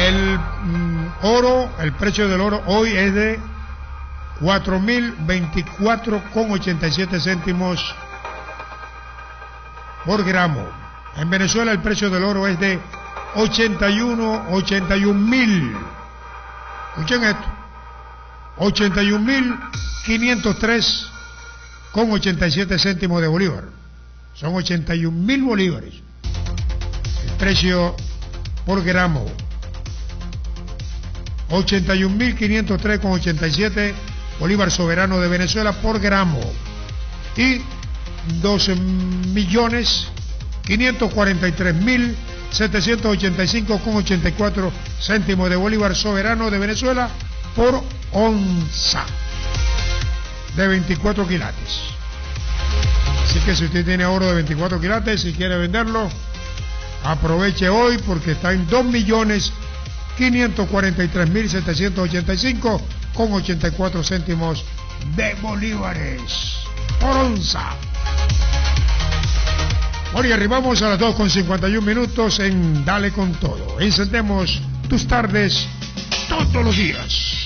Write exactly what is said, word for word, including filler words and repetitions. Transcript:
El mm, oro, el precio del oro hoy es de cuatro mil veinticuatro con ochenta y siete céntimos por gramo. En Venezuela el precio del oro es de ochenta y uno, ochenta y un mil. Escuchen esto. ochenta y un mil quinientos tres con ochenta y siete céntimos de bolívar. Son ochenta y un mil bolívares. El precio por gramo. ochenta y un mil quinientos tres con ochenta y siete bolívar soberano de Venezuela por gramo. Y doce millones quinientos cuarenta y tres mil setecientos ochenta y cinco con ochenta y cuatro céntimos de bolívar soberano de Venezuela por onza de veinticuatro quilates. Así que si usted tiene oro de veinticuatro quilates y quiere venderlo, aproveche hoy porque está en dos millones quinientos cuarenta y tres mil setecientos ochenta y cinco con ochenta y cuatro céntimos de bolívares por onza. Bueno, y arribamos a las dos con cincuenta y un minutos en Dale con Todo. Encendemos tus tardes todos los días.